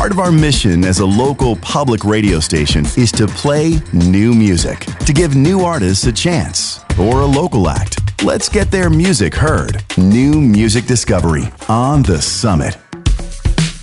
Part of our mission as a local public radio station is to play new music, to give new artists a chance, or a local act. Let's get their music heard. New music discovery on The Summit.